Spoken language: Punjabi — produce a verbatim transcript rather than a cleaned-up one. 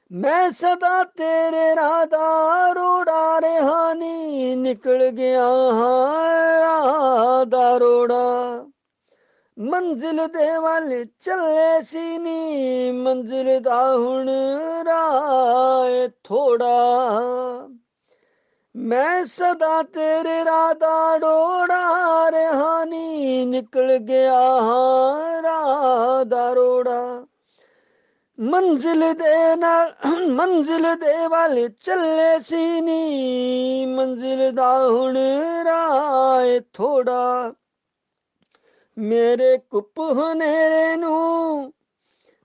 ਮੈਂ ਸਦਾ ਤੇਰੇ ਰਾਹ ਦਾ ਰੋੜਾ ਰਿਹਾ ਨੀ, ਨਿਕਲ ਗਿਆ ਹਾਂ ਰਾਹ ਦਾ ਰੋੜਾ। ਮੰਜ਼ਿਲ ਦੇ ਵੱਲ ਚੱਲੇ ਸੀ ਨੀ, ਮੰਜ਼ਿਲ ਦਾ ਹੁਣ ਰਾਹ ਏ ਥੋੜਾ। ਮੈਂ ਸਦਾ ਤੇਰੇ ਰਾਹ ਦਾ ਰੋੜਾ ਰਿਹਾ ਨੀ, ਨਿਕਲ ਗਿਆ ਹਾਂ ਰਾਹ ਦਾ ਰੋੜਾ। ਮੰਜ਼ਿਲ ਦੇ ਨਾਲ ਮੰਜ਼ਿਲ ਦੇ ਵੱਲ ਚੱਲੇ ਸੀ ਨੀ, ਮੰਜ਼ਿਲ ਦਾ ਹੁਣ ਰਾਹ ਏ ਥੋੜਾ। ਮੇਰੇ ਕੁੱਪ ਹਨੇਰੇ ਨੂੰ